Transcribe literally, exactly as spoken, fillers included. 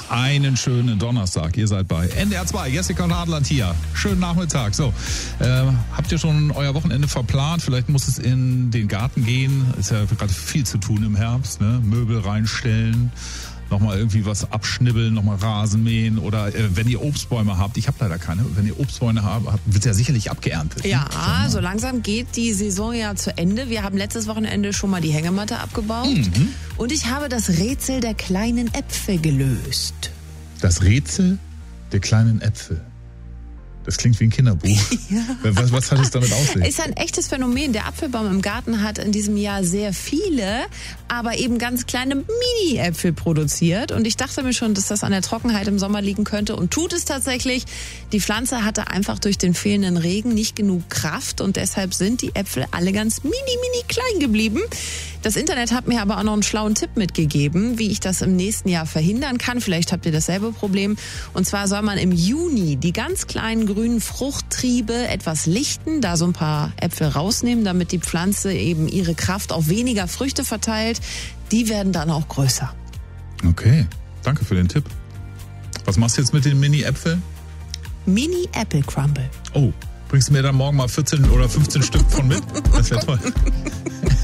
einen schönen Donnerstag. Ihr seid bei N D R zwei, Jessica und Adland hier. Schönen Nachmittag. So, äh, habt ihr schon euer Wochenende verplant? Vielleicht muss es in den Garten gehen. Ist ja gerade viel zu tun im Herbst, ne? Möbel reinstellen, nochmal irgendwie was abschnibbeln, nochmal Rasen mähen oder äh, wenn ihr Obstbäume habt, ich habe leider keine, wenn ihr Obstbäume habt, wird ja sicherlich abgeerntet. Ja, ne? so langsam geht die Saison ja zu Ende. Wir haben letztes Wochenende schon mal die Hängematte abgebaut Mhm. und ich habe das Rätsel der kleinen Äpfel gelöst. Das Rätsel der kleinen Äpfel. Das klingt wie ein Kinderbuch. Ja. Was, was hat es damit auf sich? Ist ein echtes Phänomen. Der Apfelbaum im Garten hat in diesem Jahr sehr viele, aber eben ganz kleine Mini-Äpfel produziert. Und ich dachte mir schon, dass das an der Trockenheit im Sommer liegen könnte. Und tut es tatsächlich. Die Pflanze hatte einfach durch den fehlenden Regen nicht genug Kraft. Und deshalb sind die Äpfel alle ganz mini, mini klein geblieben. Das Internet hat mir aber auch noch einen schlauen Tipp mitgegeben, wie ich das im nächsten Jahr verhindern kann. Vielleicht habt ihr dasselbe Problem. Und zwar soll man im Juni die ganz kleinen grünen Fruchttriebe etwas lichten, da so ein paar Äpfel rausnehmen, damit die Pflanze eben ihre Kraft auf weniger Früchte verteilt. Die werden dann auch größer. Okay, danke für den Tipp. Was machst du jetzt mit den Mini-Äpfeln? Mini-Apple Crumble. Oh, bringst du mir dann morgen mal vierzehn oder fünfzehn Stück von mit? Das wäre toll.